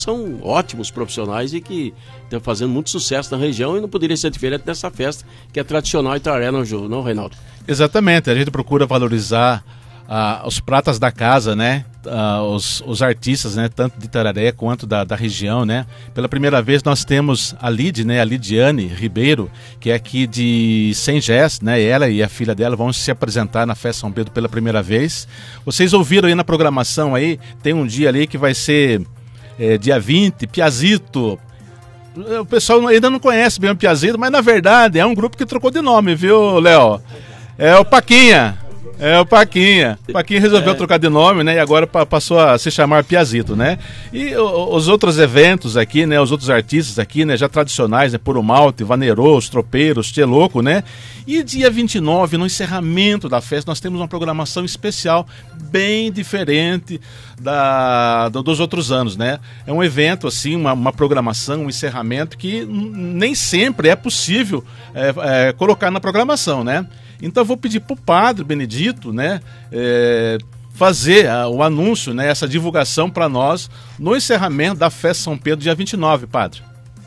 são ótimos profissionais e que estão fazendo muito sucesso na região e não poderia ser diferente dessa festa que é tradicional em Itararé, não, Reinaldo? Exatamente, a gente procura valorizar os pratas da casa, né? Os artistas, né? Tanto de Itararé quanto da região, né? Pela primeira vez nós temos a Lid, né? A Lidiane Ribeiro, que é aqui de Sengés, né? Ela e a filha dela vão se apresentar na Festa São Pedro pela primeira vez. Vocês ouviram aí na programação aí, tem um dia ali que vai ser dia 20, Piazito. O pessoal ainda não conhece bem o Piazito, mas na verdade é um grupo que trocou de nome, viu, Léo? É o Paquinha. O Paquinha. O Paquinha resolveu trocar de nome, né? E agora passou a se chamar Piazito, né? E os outros eventos aqui, né? Os outros artistas aqui, né? Já tradicionais, né? Puro Malte, Vanerô, os Tropeiros, Tchê Louco, né? E dia 29, no encerramento da festa, nós temos uma programação especial bem diferente dos outros anos, né? É um evento, assim, uma programação, um encerramento que nem sempre é possível colocar na programação, né? Então eu vou pedir para o Padre Benedito, né, fazer o anúncio, né, essa divulgação para nós no encerramento da Festa São Pedro, dia 29, Padre.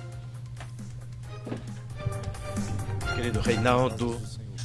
Querido Reinaldo,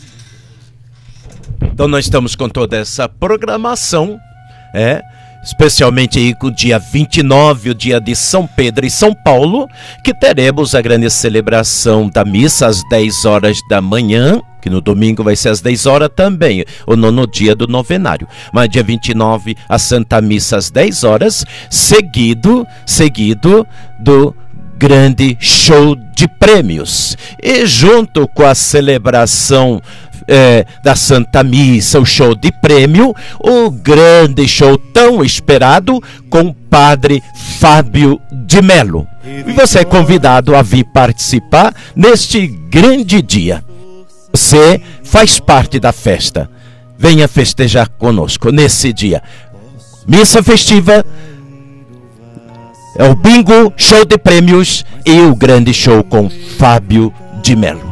então nós estamos com toda essa programação, especialmente aí com o dia 29, o dia de São Pedro e São Paulo, que teremos a grande celebração da missa às 10 horas da manhã, que no domingo vai ser às 10 horas também, o nono dia do novenário. Mas dia 29, a Santa Missa às 10 horas, seguido do grande show de prêmios. E junto com a celebração da Santa Missa, o show de prêmio, o grande show tão esperado com o Padre Fábio de Melo. E você é convidado a vir participar neste grande dia. Você faz parte da festa. Venha festejar conosco nesse dia. Missa festiva, o bingo, show de prêmios e o grande show com Fábio de Melo.